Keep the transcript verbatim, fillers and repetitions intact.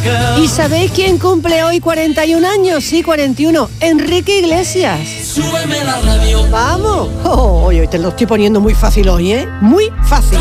¿Y sabéis quién cumple hoy cuarenta y un años? Sí, cuarenta y uno. Enrique Iglesias. Súbeme la radio. Vamos. Oh, hoy te lo estoy poniendo muy fácil hoy, ¿eh? Muy fácil.